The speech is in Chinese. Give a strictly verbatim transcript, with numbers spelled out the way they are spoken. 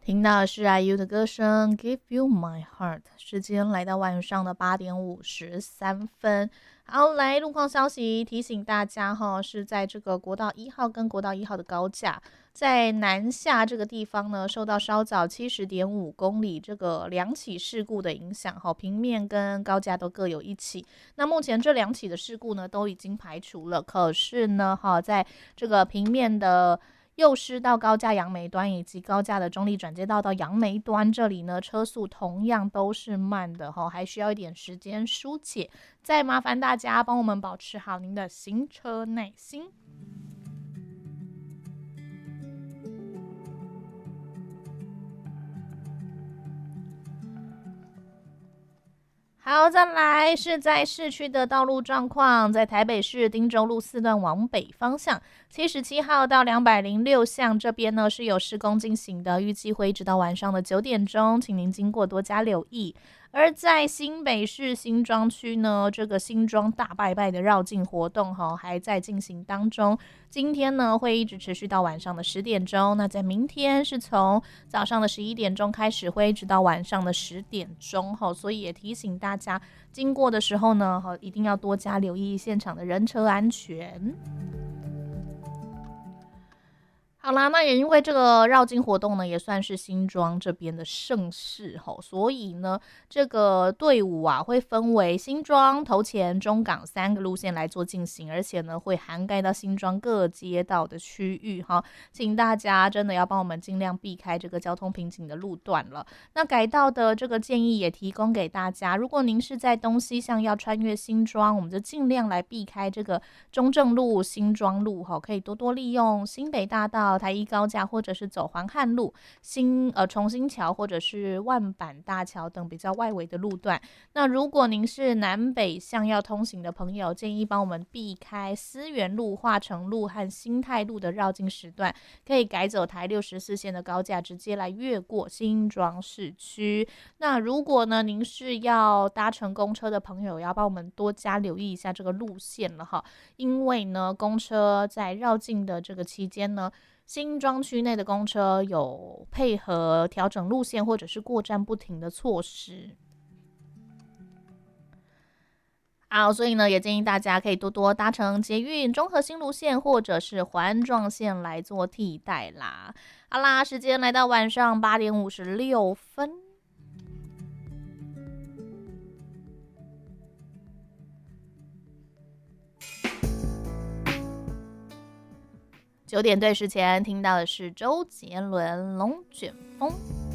听到的是 I U 的歌声 Give You My Heart。 时间来到晚上的八点五十三分。好，来路况消息提醒大家哈，是在这个国道一号跟国道一号的高架，在南下这个地方呢，受到稍早七十点五公里这个两起事故的影响哈，平面跟高架都各有一起。那目前这两起的事故呢都已经排除了，可是呢哈，在这个平面的右师到高架杨梅端，以及高架的中立转接道到杨梅端，这里呢车速同样都是慢的哈，还需要一点时间疏解。再麻烦大家帮我们保持好您的行车耐心。好，再来是在市区的道路状况，在台北市汀州路四段往北方向，七十七号到两百零六巷这边呢是有施工进行的，预计会一直到晚上的九点钟，请您经过多加留意。而在新北市新庄区呢，这个新庄大拜拜的绕境活动还在进行当中，今天呢会一直持续到晚上的十点钟，那在明天是从早上的十一点钟开始，会一直到晚上的十点钟，所以也提醒大家经过的时候呢一定要多加留意现场的人车安全。好啦，那也因为这个绕境活动呢，也算是新庄这边的盛事吼，所以呢，这个队伍啊会分为新庄、头前、中港三个路线来做进行，而且呢会涵盖到新庄各街道的区域哈，请大家真的要帮我们尽量避开这个交通瓶颈的路段了。那改道的这个建议也提供给大家，如果您是在东西向要穿越新庄，我们就尽量来避开这个中正路、新庄路哈，可以多多利用新北大道、台一高架，或者是走环汉路、新呃重新桥或者是万板大桥等比较外围的路段。那如果您是南北向要通行的朋友，建议帮我们避开思源路、化成路和新泰路的绕境时段，可以改走台六十四线的高架，直接来越过新庄市区。那如果呢您是要搭乘公车的朋友，要帮我们多加留意一下这个路线了哈，因为呢公车在绕境的这个期间呢，新庄区内的公车有配合调整路线或者是过站不停的措施。好，所以呢也建议大家可以多多搭乘捷运中和新芦线或者是环状线来做替代啦。好啦，时间来到晚上八点五十六分。九点对时前听到的是周杰伦《龙卷风》。